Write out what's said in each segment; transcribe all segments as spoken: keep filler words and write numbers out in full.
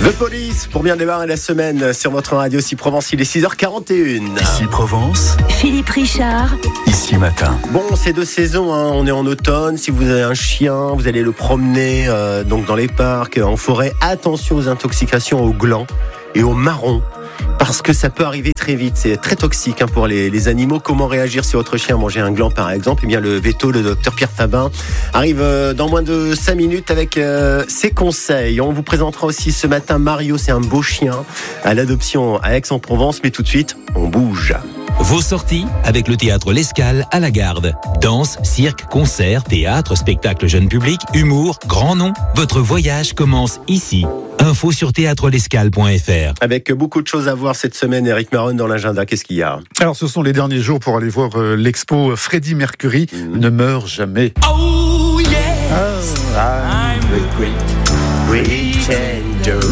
The Police, pour bien démarrer la semaine sur votre radio Ici Provence, il est six heures quarante et une. Ici Provence, Philippe Richard. Ici Matin. Bon, c'est deux saisons, hein. On est en automne. Si vous avez un chien, vous allez le promener euh, donc dans les parcs, en forêt. Attention aux intoxications au gland et au marron, parce que ça peut arriver très vite. C'est très toxique hein, pour les, les animaux. Comment réagir si votre chien a mangé un gland, par exemple? Eh bien, le veto, le docteur Pierre Fabin, arrive euh, dans moins de cinq minutes avec euh, ses conseils. On vous présentera aussi ce matin Mario. C'est un beau chien à l'adoption à Aix-en-Provence. Mais tout de suite, on bouge. Vos sorties avec le théâtre L'Escale à la Garde. Danse, cirque, concert, théâtre, spectacle jeune public, humour, grand nom. Votre voyage commence ici. Info sur théâtre lescale point f r. Avec beaucoup de choses à voir cette semaine, Eric Maron dans l'agenda, qu'est-ce qu'il y a? Alors ce sont les derniers jours pour aller voir euh, l'expo Freddie Mercury mmh. ne meurt jamais. Oh yeah, ah, I'm a great pretender.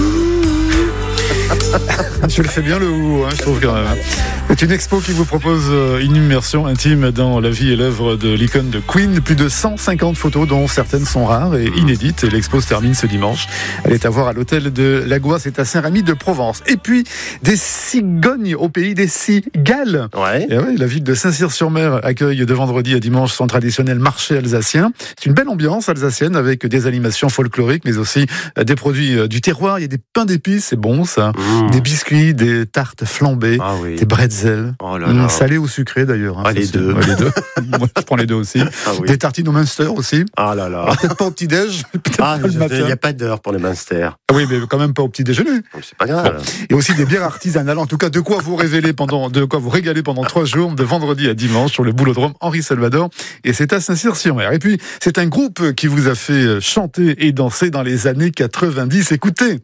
Je le fais bien le ou, hein, je trouve quand même. C'est une expo qui vous propose une immersion intime dans la vie et l'œuvre de l'icône de Queen. Plus de cent cinquante photos, dont certaines sont rares et inédites. Et l'expo se termine ce dimanche. Elle est à voir à l'hôtel de Lagois, c'est à Saint-Rémy de Provence. Et puis, des cigognes au pays des cigales. Ouais. Et ouais, la ville de Saint-Cyr-sur-Mer accueille de vendredi à dimanche son traditionnel marché alsacien. C'est une belle ambiance alsacienne avec des animations folkloriques, mais aussi des produits du terroir. Il y a des pains d'épices, c'est bon ça. Mmh. Des biscuits, des tartes flambées, ah oui. des bretzels, oh là là. salés ou sucrés d'ailleurs. Hein, ah, les deux. Ouais, les deux. Moi, je prends les deux aussi. Ah, oui. Des tartines au Munster aussi. Ah là là. Alors, peut-être pas au petit-déj, peut-être ah, pas le matin. Il n'y a pas d'heure pour les Munster. Ah oui, mais quand même pas au petit-déjeuner. C'est pas grave. Bon. Et aussi des bières artisanales. En tout cas, de quoi vous révéler pendant, de quoi vous régaler pendant trois jours, de vendredi à dimanche, sur le boulodrome Henri Salvador. Et c'est à Saint-Cyr-sur-Mer. Et puis, c'est un groupe qui vous a fait chanter et danser dans les années quatre-vingt-dix. Écoutez.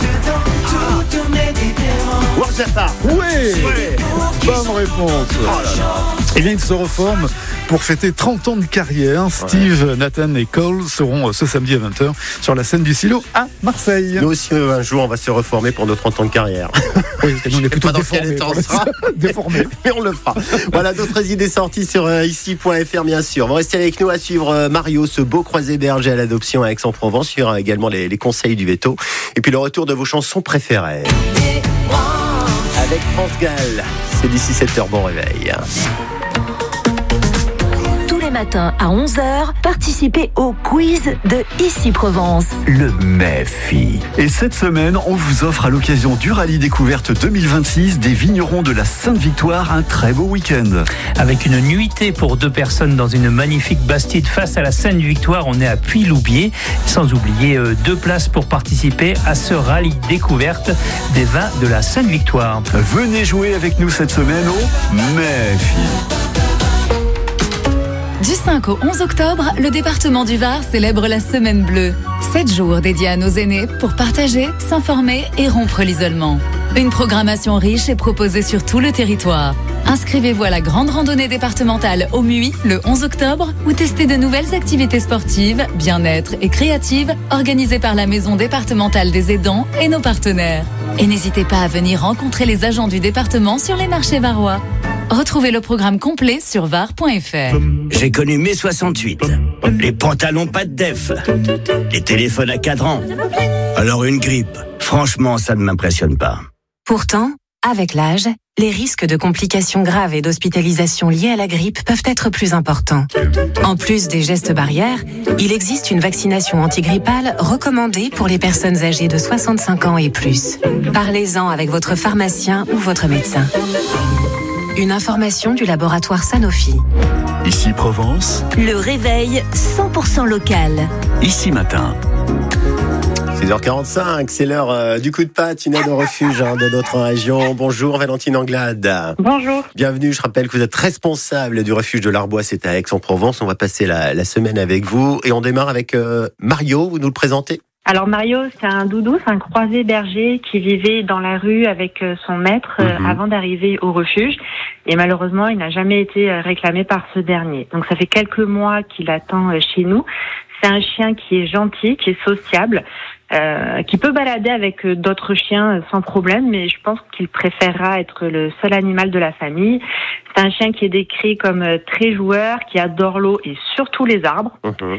Oui, ouais. Bonne réponse. Oh là là. Eh bien, ils se reforment pour fêter trente ans de carrière. Steve, ouais. Nathan et Cole seront ce samedi à vingt heures sur la scène du Silo à Marseille. Nous aussi, un jour, on va se reformer pour nos trente ans de carrière. Oui, nous, on est plutôt déformés. déformés. Mais on le fera. Voilà, d'autres idées sorties sur euh, ici point f r, bien sûr. Vous restez avec nous à suivre euh, Mario, ce beau croisé berger à l'adoption à Aix-en-Provence. Il y aura également les, les conseils du veto. Et puis le retour de vos chansons préférées. Avec France Gall, c'est d'ici sept heures, bon réveil. Tous les matins à onze heures, participez au quiz de Ici Provence. Le M E F I. Et cette semaine, on vous offre à l'occasion du Rallye Découverte deux mille vingt-six des vignerons de la Sainte-Victoire un très beau week-end. Avec une nuitée pour deux personnes dans une magnifique bastide face à la Sainte-Victoire, on est à Puy-Loubier. Sans oublier euh, deux places pour participer à ce Rallye Découverte des vins de la Sainte-Victoire. Venez jouer avec nous cette semaine au M E F I. Du cinq au onze octobre, le département du Var célèbre la Semaine Bleue. Sept jours dédiés à nos aînés pour partager, s'informer et rompre l'isolement. Une programmation riche est proposée sur tout le territoire. Inscrivez-vous à la grande randonnée départementale au Muy le onze octobre ou testez de nouvelles activités sportives, bien-être et créatives organisées par la Maison départementale des aidants et nos partenaires. Et n'hésitez pas à venir rencontrer les agents du département sur les marchés varois. Retrouvez le programme complet sur var point f r. J'ai connu mai soixante-huit. Les pantalons pas de def. Les téléphones à cadran. Alors une grippe. Franchement, ça ne m'impressionne pas. Pourtant, avec l'âge, les risques de complications graves et d'hospitalisation liées à la grippe peuvent être plus importants. En plus des gestes barrières, il existe une vaccination antigrippale recommandée pour les personnes âgées de soixante-cinq ans et plus. Parlez-en avec votre pharmacien ou votre médecin. Une information du laboratoire Sanofi. Ici Provence. Le réveil cent pour cent local. Ici Matin. six heures quarante-cinq, c'est l'heure euh, du coup de patte, une aide au refuge hein, de notre région. Bonjour Valentine Anglade. Bonjour. Bienvenue, je rappelle que vous êtes responsable du refuge de l'Arbois, c'est à Aix-en-Provence. On va passer la, la semaine avec vous et on démarre avec euh, Mario, vous nous le présentez? Alors Mario, c'est un doudou, c'est un croisé berger qui vivait dans la rue avec son maître euh, mmh. avant d'arriver au refuge. Et malheureusement, il n'a jamais été réclamé par ce dernier. Donc ça fait quelques mois qu'il attend chez nous. C'est un chien qui est gentil, qui est sociable, Euh, qui peut balader avec d'autres chiens sans problème, mais je pense qu'il préférera être le seul animal de la famille. C'est un chien qui est décrit comme très joueur, qui adore l'eau et surtout les arbres. Mmh.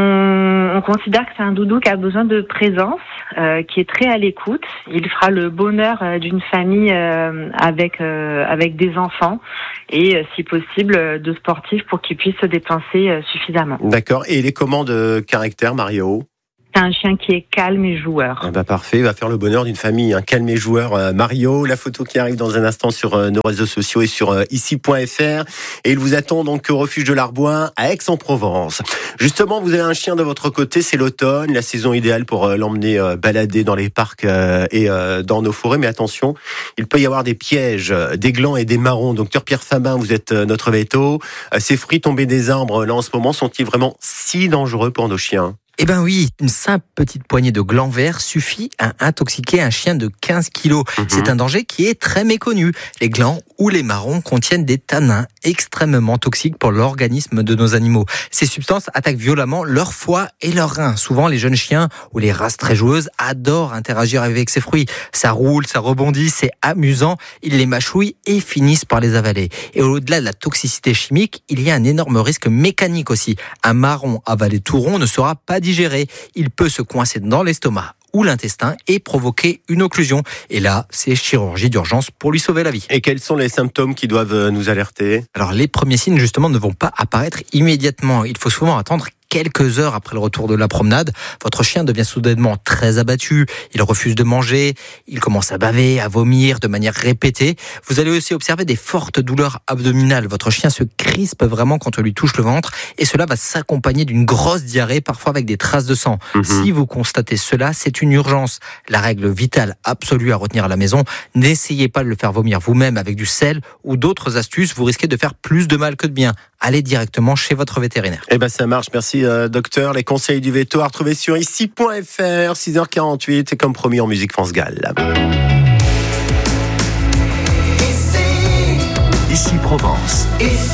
On, on considère que c'est un doudou qui a besoin de présence, euh, qui est très à l'écoute. Il fera le bonheur d'une famille euh, avec euh, avec des enfants et, euh, si possible, de sportifs pour qu'ils puissent se dépenser euh, suffisamment. D'accord. Et les commandes de caractère, Mario ? C'est un chien qui est calme et joueur. Ah bah parfait, il va faire le bonheur d'une famille. Un calme et joueur, euh, Mario. La photo qui arrive dans un instant sur euh, nos réseaux sociaux et sur euh, ici point f r. Et il vous attend donc au refuge de l'Arbois à Aix-en-Provence. Justement, vous avez un chien de votre côté, c'est l'automne, la saison idéale pour euh, l'emmener euh, balader dans les parcs euh, et euh, dans nos forêts. Mais attention, il peut y avoir des pièges, euh, des glands et des marrons. Docteur Pierre Fabin, vous êtes euh, notre véto. Euh, ces fruits tombés des arbres, là en ce moment, sont-ils vraiment si dangereux pour nos chiens ? Eh ben oui, une simple petite poignée de glands verts suffit à intoxiquer un chien de quinze kilos. Mmh. C'est un danger qui est très méconnu. Les glands ou les marrons contiennent des tanins extrêmement toxiques pour l'organisme de nos animaux. Ces substances attaquent violemment leur foie et leurs reins. Souvent, les jeunes chiens ou les races très joueuses adorent interagir avec ces fruits. Ça roule, ça rebondit, c'est amusant. Ils les mâchouillent et finissent par les avaler. Et au-delà de la toxicité chimique, il y a un énorme risque mécanique aussi. Un marron avalé tout rond ne sera pas digéré. Il peut se coincer dans l'estomac ou l'intestin et provoquer une occlusion. Et là, c'est chirurgie d'urgence pour lui sauver la vie. Et quels sont les symptômes qui doivent nous alerter ? Alors, les premiers signes, justement, ne vont pas apparaître immédiatement. Il faut souvent attendre quelques heures après le retour de la promenade. Votre chien devient soudainement très abattu, il refuse de manger, il commence à baver, à vomir de manière répétée. Vous allez aussi observer des fortes douleurs abdominales. Votre chien se crispe vraiment quand on lui touche le ventre et cela va s'accompagner d'une grosse diarrhée, parfois avec des traces de sang. Mmh. Si vous constatez cela, c'est une urgence. La règle vitale absolue à retenir à la maison, n'essayez pas de le faire vomir vous-même avec du sel ou d'autres astuces, vous risquez de faire plus de mal que de bien. Allez directement chez votre vétérinaire. Eh ben ça marche, merci euh, docteur. Les conseils du véto à retrouver sur ici point f r, six heures quarante-huit, et comme promis en musique France Gall. Ici Provence. Ici.